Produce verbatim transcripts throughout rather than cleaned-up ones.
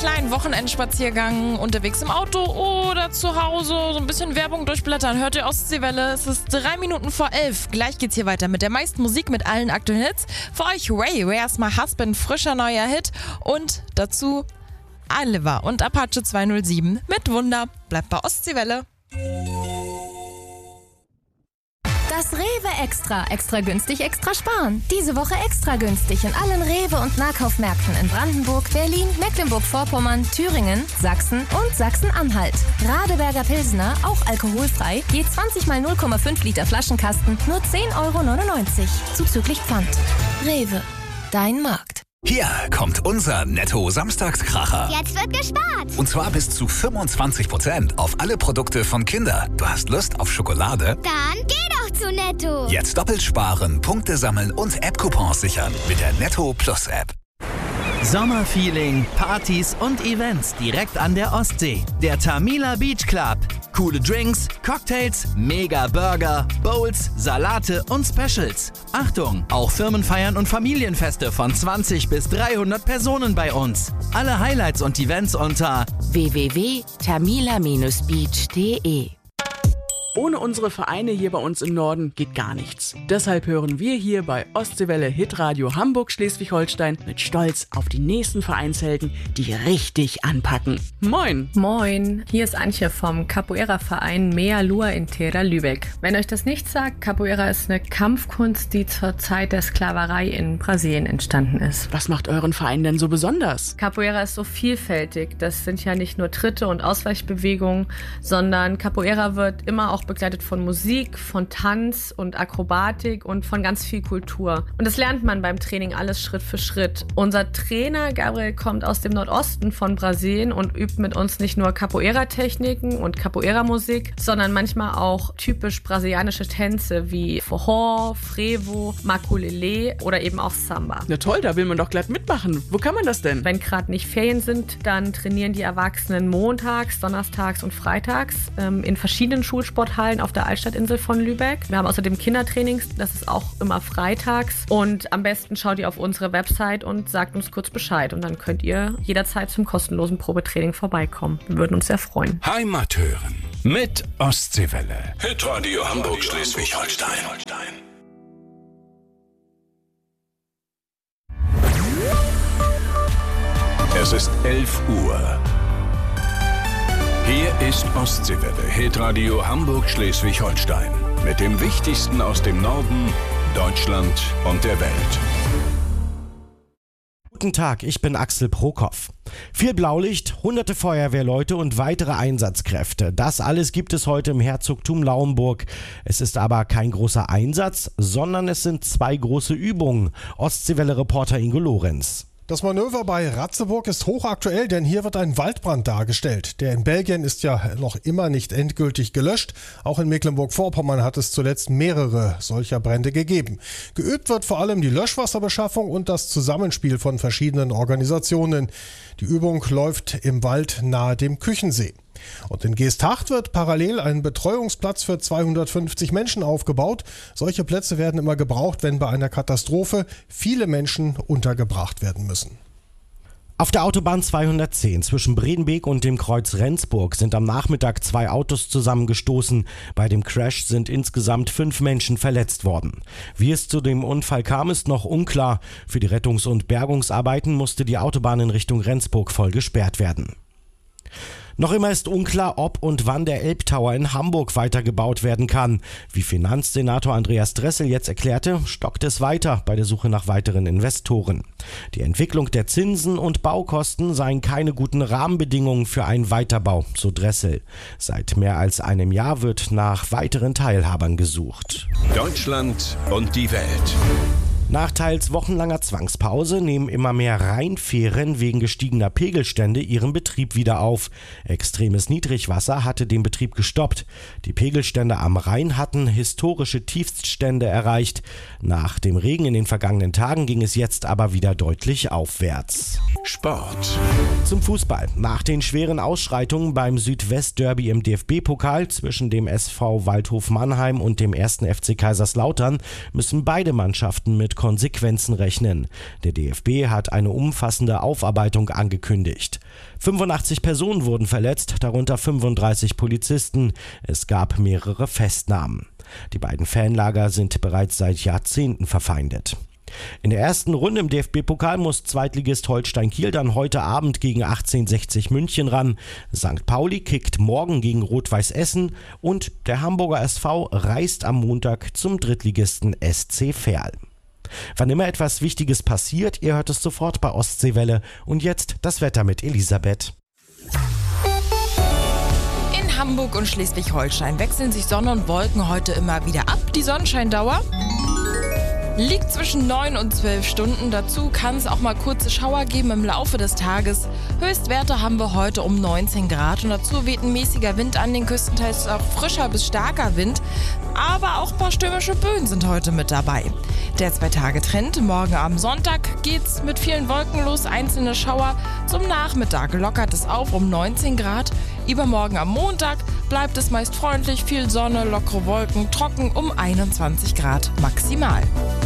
kleinen Wochenendspaziergang unterwegs im Auto oder zu Hause so ein bisschen Werbung durchblättern. Hört ihr Ostseewelle? Es ist drei Minuten vor elf. Gleich geht's hier weiter mit der meisten Musik, mit allen aktuellen Hits. Für euch Ray, Where's My Husband, frischer neuer Hit. Und dazu Oliver und Apache zweihundertsieben mit Wunder. Bleibt bei Ostseewelle. Das Rewe Extra. Extra günstig, extra sparen. Diese Woche extra günstig in allen Rewe- und Nahkaufmärkten in Brandenburg, Berlin, Mecklenburg-Vorpommern, Thüringen, Sachsen und Sachsen-Anhalt. Radeberger Pilsner, auch alkoholfrei, je zwanzig mal null Komma fünf Liter Flaschenkasten, nur zehn Euro neunundneunzig. Zuzüglich Pfand. Rewe. Dein Markt. Hier kommt unser Netto-Samstagskracher. Jetzt wird gespart. Und zwar bis zu fünfundzwanzig Prozent auf alle Produkte von Kinder. Du hast Lust auf Schokolade? Dann geh doch zu Netto. Jetzt doppelt sparen, Punkte sammeln und App-Coupons sichern mit der Netto Plus App. Sommerfeeling, Partys und Events direkt an der Ostsee. Der Tamila Beach Club. Coole Drinks, Cocktails, mega Burger, Bowls, Salate und Specials. Achtung, auch Firmenfeiern und Familienfeste von zwanzig bis dreihundert Personen bei uns. Alle Highlights und Events unter w w w punkt tamila Bindestrich beach punkt de. Ohne unsere Vereine hier bei uns im Norden geht gar nichts. Deshalb hören wir hier bei Ostseewelle Hitradio Hamburg-Schleswig-Holstein mit Stolz auf die nächsten Vereinshelden, die richtig anpacken. Moin! Moin, hier ist Antje vom Capoeira-Verein Mea Lua in Terra Lübeck. Wenn euch das nicht sagt, Capoeira ist eine Kampfkunst, die zur Zeit der Sklaverei in Brasilien entstanden ist. Was macht euren Verein denn so besonders? Capoeira ist so vielfältig. Das sind ja nicht nur Tritte und Ausweichbewegungen, sondern Capoeira wird immer auch begleitet von Musik, von Tanz und Akrobatik und von ganz viel Kultur. Und das lernt man beim Training alles Schritt für Schritt. Unser Trainer Gabriel kommt aus dem Nordosten von Brasilien und übt mit uns nicht nur Capoeira-Techniken und Capoeira-Musik, sondern manchmal auch typisch brasilianische Tänze wie Forró, Frevo, Maculelê oder eben auch Samba. Na toll, da will man doch glatt mitmachen. Wo kann man das denn? Wenn gerade nicht Ferien sind, dann trainieren die Erwachsenen montags, donnerstags und freitags ähm, in verschiedenen Schulsporthallen auf der Altstadtinsel von Lübeck. Wir haben außerdem Kindertrainings, das ist auch immer freitags. Und am besten schaut ihr auf unsere Website und sagt uns kurz Bescheid. Und dann könnt ihr jederzeit zum kostenlosen Probetraining vorbeikommen. Wir würden uns sehr freuen. Heimat hören mit Ostseewelle. Hitradio Hamburg-Schleswig-Holstein. Es ist elf Uhr. Hier ist Ostseewelle, Hitradio Hamburg-Schleswig-Holstein. Mit dem Wichtigsten aus dem Norden, Deutschland und der Welt. Guten Tag, ich bin Axel Prokop. Viel Blaulicht, hunderte Feuerwehrleute und weitere Einsatzkräfte. Das alles gibt es heute im Herzogtum Lauenburg. Es ist aber kein großer Einsatz, sondern es sind zwei große Übungen. Ostseewelle-Reporter Ingo Lorenz. Das Manöver bei Ratzeburg ist hochaktuell, denn hier wird ein Waldbrand dargestellt. Der in Belgien ist ja noch immer nicht endgültig gelöscht. Auch in Mecklenburg-Vorpommern hat es zuletzt mehrere solcher Brände gegeben. Geübt wird vor allem die Löschwasserbeschaffung und das Zusammenspiel von verschiedenen Organisationen. Die Übung läuft im Wald nahe dem Küchensee. Und in Geesthacht wird parallel ein Betreuungsplatz für zweihundertfünfzig Menschen aufgebaut. Solche Plätze werden immer gebraucht, wenn bei einer Katastrophe viele Menschen untergebracht werden müssen. Auf der Autobahn zweihundertzehn zwischen Bredenbeek und dem Kreuz Rendsburg sind am Nachmittag zwei Autos zusammengestoßen. Bei dem Crash sind insgesamt fünf Menschen verletzt worden. Wie es zu dem Unfall kam, ist noch unklar. Für die Rettungs- und Bergungsarbeiten musste die Autobahn in Richtung Rendsburg voll gesperrt werden. Noch immer ist unklar, ob und wann der Elbtower in Hamburg weitergebaut werden kann. Wie Finanzsenator Andreas Dressel jetzt erklärte, stockt es weiter bei der Suche nach weiteren Investoren. Die Entwicklung der Zinsen und Baukosten seien keine guten Rahmenbedingungen für einen Weiterbau, so Dressel. Seit mehr als einem Jahr wird nach weiteren Teilhabern gesucht. Deutschland und die Welt. Nach teils wochenlanger Zwangspause nehmen immer mehr Rheinfähren wegen gestiegener Pegelstände ihren Betrieb wieder auf. Extremes Niedrigwasser hatte den Betrieb gestoppt. Die Pegelstände am Rhein hatten historische Tiefststände erreicht. Nach dem Regen in den vergangenen Tagen ging es jetzt aber wieder deutlich aufwärts. Sport. Zum Fußball. Nach den schweren Ausschreitungen beim Südwest-Derby im D F B-Pokal zwischen dem S V Waldhof Mannheim und dem ersten F C Kaiserslautern müssen beide Mannschaften mit mit Konsequenzen rechnen. Der D F B hat eine umfassende Aufarbeitung angekündigt. fünfundachtzig Personen wurden verletzt, darunter fünfunddreißig Polizisten. Es gab mehrere Festnahmen. Die beiden Fanlager sind bereits seit Jahrzehnten verfeindet. In der ersten Runde im D F B-Pokal muss Zweitligist Holstein Kiel dann heute Abend gegen achtzehnhundertsechzig München ran. Sankt Pauli kickt morgen gegen Rot-Weiß Essen und der Hamburger S V reist am Montag zum Drittligisten S C Verl. Wann immer etwas Wichtiges passiert, ihr hört es sofort bei Ostseewelle. Und jetzt das Wetter mit Elisabeth. In Hamburg und Schleswig-Holstein wechseln sich Sonne und Wolken heute immer wieder ab. Die Sonnenscheindauer liegt zwischen neun und zwölf Stunden. Dazu kann es auch mal kurze Schauer geben im Laufe des Tages. Höchstwerte haben wir heute um neunzehn Grad und dazu weht ein mäßiger Wind an den Küsten, teils auch frischer bis starker Wind. Aber auch ein paar stürmische Böen sind heute mit dabei. Der Zwei-Tage-Trend: morgen am Sonntag geht's mit vielen Wolken los, einzelne Schauer. Zum Nachmittag lockert es auf um neunzehn Grad. Übermorgen am Montag bleibt es meist freundlich, viel Sonne, lockere Wolken, trocken um einundzwanzig Grad maximal.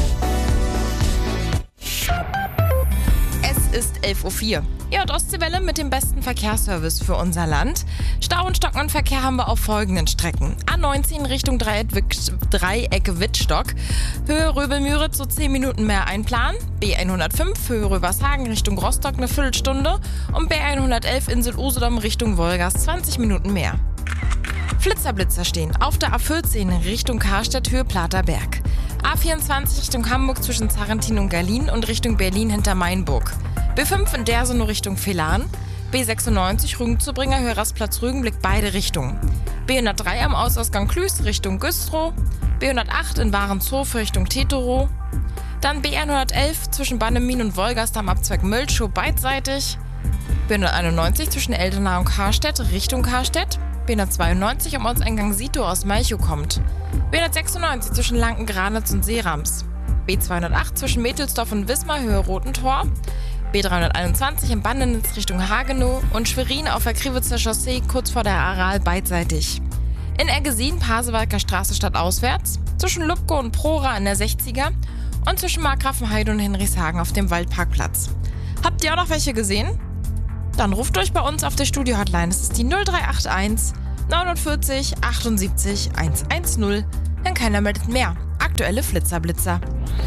Es ist elf Uhr vier. Ihr hört Ostseewelle mit dem besten Verkehrsservice für unser Land. Stau und stockenden Verkehr haben wir auf folgenden Strecken. A neunzehn Richtung Dreieck Wittstock. Höhe Röbelmüritz so zehn Minuten mehr einplanen. B hundertfünf Höhe Rövershagen Richtung Rostock eine Viertelstunde. Und B hundertelf Insel Usedom Richtung Wolgast zwanzig Minuten mehr. Flitzerblitzer stehen auf der A vierzehn Richtung Karstedt Höhe Platerberg. A vierundzwanzig Richtung Hamburg zwischen Zarrentin und Gerlin und Richtung Berlin hinter Mainburg. B fünf in Dersen Richtung Vehlan. B sechsundneunzig Rügenzubringer Höhe Rastplatz Rügenblick beide Richtungen. B hundertdrei am Ausausgang Klüß Richtung Güstrow. B hundertacht in Warenshof Richtung Tetero. Dann B hundertelf zwischen Bannemin und Wolgast am Abzweig Möltschow beidseitig. B hunderteinundneunzig zwischen Eldena und Karstedt Richtung Karstedt. B hundertzweiundneunzig am Ortseingang Sito aus Malchow kommt. B hundertsechsundneunzig zwischen Lanken-Granitz und Seerams. B zweihundertacht zwischen Mädelsdorf und Wismar Höhe Rotentor. B dreihunderteinundzwanzig in Bandenitz Richtung Hagenow und Schwerin auf der Kriwitzer Chaussee kurz vor der Aral beidseitig. In Ergesin Pasewalker Straße stadtauswärts, zwischen Lübkow und Prora in der sechziger und zwischen Markgrafenheide und Henrichshagen auf dem Waldparkplatz. Habt ihr auch noch welche gesehen? Dann ruft euch bei uns auf der Studio-Hotline. Das ist die null drei acht eins neunundvierzig achtundsiebzig hundertzehn. Denn keiner meldet mehr. Aktuelle Flitzerblitzer.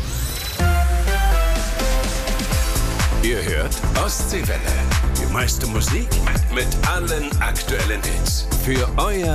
Ihr hört Ostseewelle. Die meiste Musik mit allen aktuellen Hits. Für euer